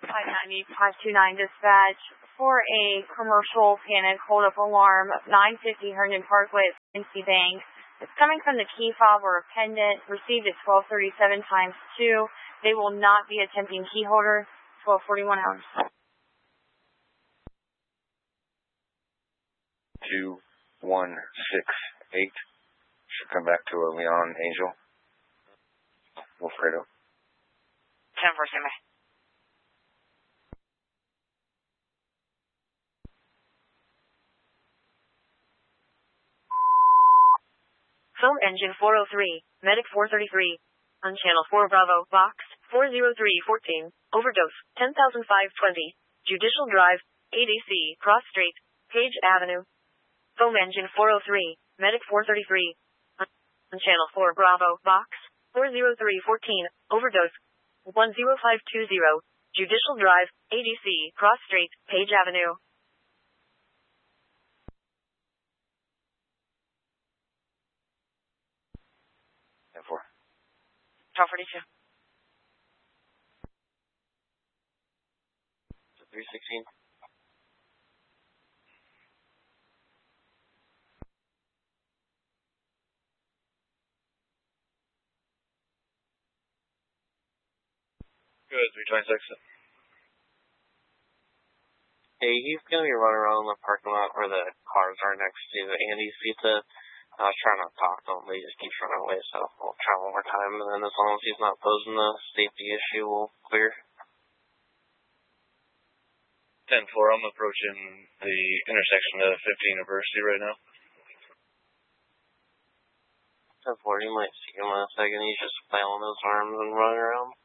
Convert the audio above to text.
590-529 dispatch for a commercial panic hold-up alarm of 950 Herndon Parkway at Quincy Bank. It's coming from the key fob or pendant, received at 1237 times 2. They will not be attempting key holder, 1241 hours. 2168 should come back to a Leon Angel. Wilfredo. 10-4, standby. Foam engine 403, medic 433, on channel 4 Bravo, box 40314, overdose 10,520, Judicial Drive, ADC, Cross Street, Page Avenue. Foam engine 403, medic 433, on channel 4 Bravo, box 40314, overdose 10520, Judicial Drive, ADC, Cross Street, Page Avenue. And 4. 1242. 316. Good, 326. Hey, he's going to be running around in the parking lot where the cars are next to Andy's Pizza. I was trying not to talk to him, but he just keeps running away, so we'll try one more time, and then as long as he's not posing a safety issue, we'll clear. 10-4, I'm approaching the intersection of 15 University right now. 10-4, you might see him in a second, he's just flailing his arms and running around.